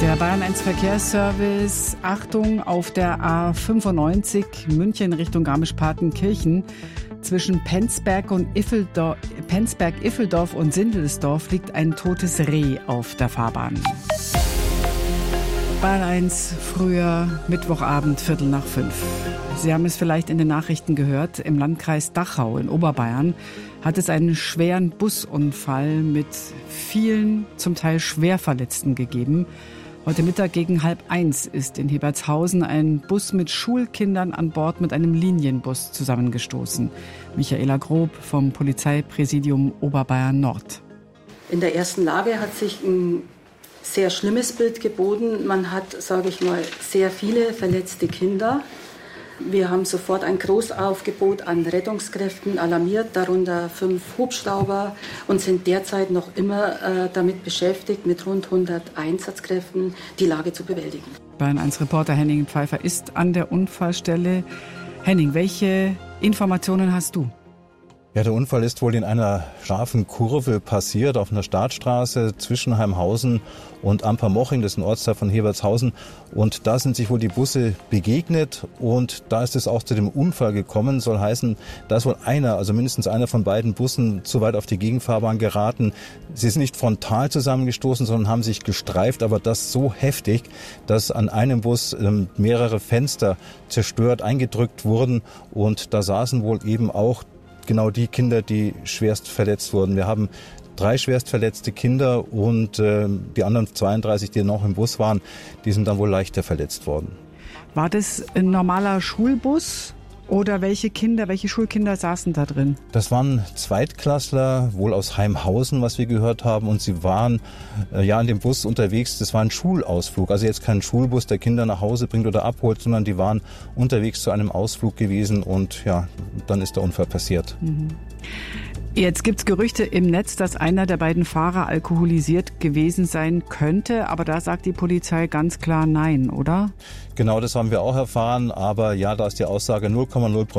Der Bayern 1 Verkehrsservice, Achtung, auf der A95 München Richtung Garmisch-Partenkirchen zwischen Penzberg Iffeldorf und Sindelsdorf liegt ein totes Reh auf der Fahrbahn. Bayern 1, früher Mittwochabend, 4:45. Sie haben es vielleicht in den Nachrichten gehört, im Landkreis Dachau in Oberbayern hat es einen schweren Busunfall mit vielen, zum Teil Schwerverletzten gegeben. Heute Mittag gegen 12:30 ist in Hebertshausen ein Bus mit Schulkindern an Bord mit einem Linienbus zusammengestoßen. Michaela Grob vom Polizeipräsidium Oberbayern Nord. In der ersten Lage hat sich ein sehr schlimmes Bild geboten. Man hat, sage ich mal, sehr viele verletzte Kinder. Wir haben sofort ein Großaufgebot an Rettungskräften alarmiert, darunter 5 Hubschrauber, und sind derzeit noch immer damit beschäftigt, mit rund 100 Einsatzkräften die Lage zu bewältigen. Bayern 1 Reporter Henning Pfeiffer ist an der Unfallstelle. Henning, welche Informationen hast du? Ja, der Unfall ist wohl in einer scharfen Kurve passiert auf einer Startstraße zwischen Heimhausen und Ampermoching, das ist ein Ortsteil von Hebertshausen. Und da sind sich wohl die Busse begegnet und da ist es auch zu dem Unfall gekommen. Soll heißen, da ist wohl mindestens einer von beiden Bussen zu weit auf die Gegenfahrbahn geraten. Sie sind nicht frontal zusammengestoßen, sondern haben sich gestreift, aber das so heftig, dass an einem Bus mehrere Fenster zerstört, eingedrückt wurden und da saßen wohl eben auch genau die Kinder, die schwerst verletzt wurden. Wir haben 3 schwerst verletzte Kinder und die anderen 32, die noch im Bus waren, die sind dann wohl leichter verletzt worden. War das ein normaler Schulbus oder welche Schulkinder saßen da drin? Das waren Zweitklässler, wohl aus Heimhausen, was wir gehört haben. Und sie waren in dem Bus unterwegs. Das war ein Schulausflug. Also jetzt kein Schulbus, der Kinder nach Hause bringt oder abholt, sondern die waren unterwegs zu einem Ausflug gewesen. Und ja, dann ist der Unfall passiert. Mhm. Jetzt gibt's Gerüchte im Netz, dass einer der beiden Fahrer alkoholisiert gewesen sein könnte. Aber da sagt die Polizei ganz klar nein, oder? Genau, das haben wir auch erfahren. Aber ja, da ist die Aussage 0,0 Promille.